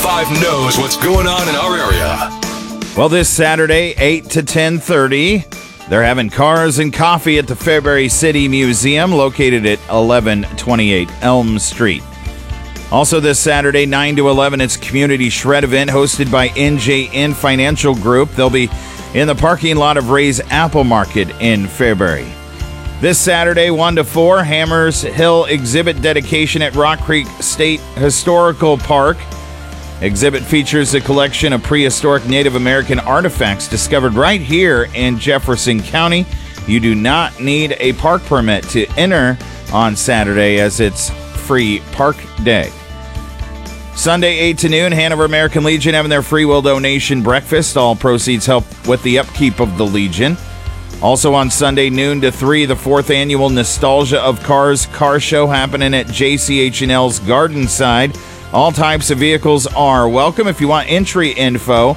99.5 knows what's going on in our area. Well, this Saturday, 8 to 10:30, they're having cars and coffee at the Fairbury City Museum, located at 1128 Elm Street. Also this Saturday, 9 to 11, it's a community shred event hosted by NJN Financial Group. They'll be in the parking lot of Ray's Apple Market in Fairbury. This Saturday, 1 to 4, Hammers Hill exhibit dedication at Rock Creek State Historical Park. Exhibit features a collection of prehistoric Native American artifacts discovered right here in Jefferson County. You do not need a park permit to enter on Saturday, as it's free park day. Sunday, 8 to noon, Hanover American Legion having their free will donation breakfast. All proceeds help with the upkeep of the Legion. Also on Sunday, noon to 3, the 4th annual Nostalgia of Cars car show happening at JCH&L's Gardenside. All types of vehicles are welcome. If you want entry info,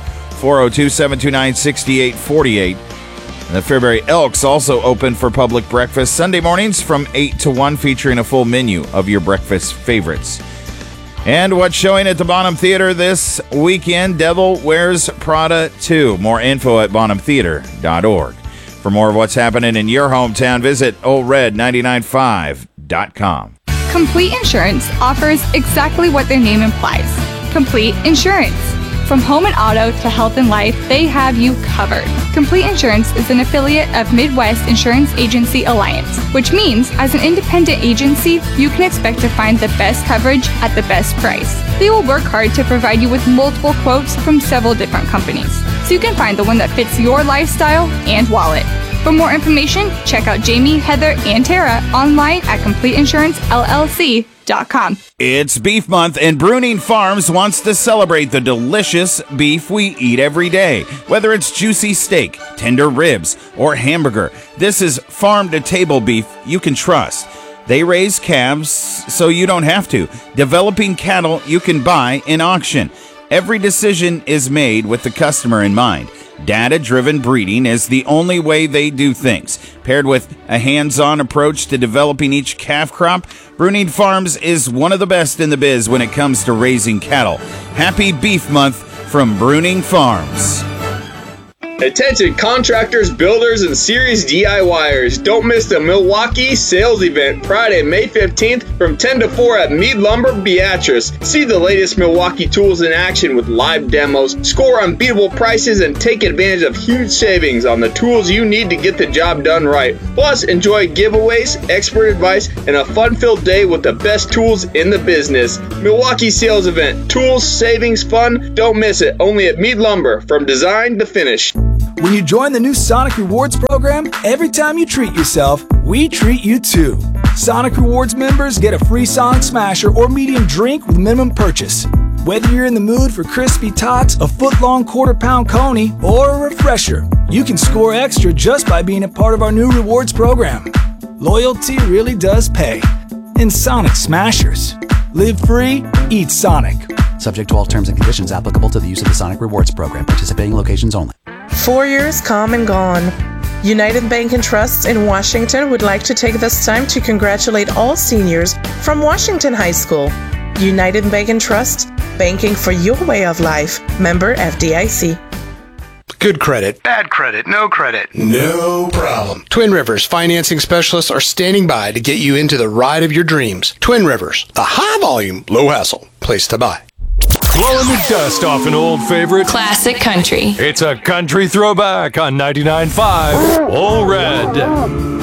402-729-6848. The Fairbury Elks also open for public breakfast Sunday mornings from 8 to 1, featuring a full menu of your breakfast favorites. And what's showing at the Bonham Theater this weekend? Devil Wears Prada 2. More info at bonhamtheater.org. For more of what's happening in your hometown, visit oldred995.com. Complete Insurance offers exactly what their name implies. Complete Insurance. From home and auto to health and life, they have you covered. Complete Insurance is an affiliate of Midwest Insurance Agency Alliance, which means as an independent agency, you can expect to find the best coverage at the best price. They will work hard to provide you with multiple quotes from several different companies, so you can find the one that fits your lifestyle and wallet. For more information, check out Jamie, Heather, and Tara online at CompleteInsuranceLLC.com. It's Beef Month, and Bruning Farms wants to celebrate the delicious beef we eat every day. Whether it's juicy steak, tender ribs, or hamburger, this is farm-to-table beef you can trust. They raise calves so you don't have to. Developing cattle you can buy in auction. Every decision is made with the customer in mind. Data-driven breeding is the only way they do things. Paired with a hands-on approach to developing each calf crop, Bruning Farms is one of the best in the biz when it comes to raising cattle. Happy Beef Month from Bruning Farms. Attention contractors, builders, and serious DIYers. Don't miss the Milwaukee sales event Friday, May 15th from 10 to 4 at Mead Lumber, Beatrice. See the latest Milwaukee tools in action with live demos, score unbeatable prices, and take advantage of huge savings on the tools you need to get the job done right. Plus, enjoy giveaways, expert advice, and a fun-filled day with the best tools in the business. Milwaukee sales event. Tools, savings, fun. Don't miss it. Only at Mead Lumber, from design to finish. When you join the new Sonic Rewards program, every time you treat yourself, we treat you too. Sonic Rewards members get a free Sonic Smasher or medium drink with minimum purchase. Whether you're in the mood for crispy tots, a foot-long quarter-pound coney, or a refresher, you can score extra just by being a part of our new rewards program. Loyalty really does pay. In Sonic Smashers. Live free, eat Sonic. Subject to all terms and conditions applicable to the use of the Sonic Rewards program. Participating locations only. 4 years come and gone. United Bank and Trust in Washington would like to take this time to congratulate all seniors from Washington High School. United Bank and Trust, banking for your way of life. Member FDIC. Good credit, bad credit, no credit. No problem. Twin Rivers financing specialists are standing by to get you into the ride of your dreams. Twin Rivers, the high volume, low hassle place to buy. Blowing the dust off an old favorite. Classic country. It's a country throwback on 99.5 Old Red.